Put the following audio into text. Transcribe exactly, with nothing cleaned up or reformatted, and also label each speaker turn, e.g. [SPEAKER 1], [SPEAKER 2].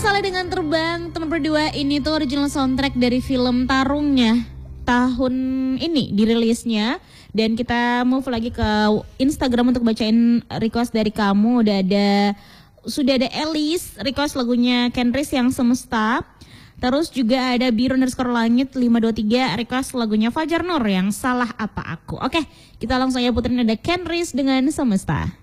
[SPEAKER 1] Masalah dengan Terbang, teman berdua ini tuh original soundtrack dari film Tarungnya tahun ini dirilisnya. Dan kita move lagi ke Instagram untuk bacain request dari kamu. Udah ada, sudah ada Elis request lagunya Kenris yang Semesta. Terus juga ada Biru underscore Langit lima dua tiga request lagunya Fajar Nur yang Salah Apa Aku. Oke, kita langsung aja puterin ada Kenris dengan Semesta.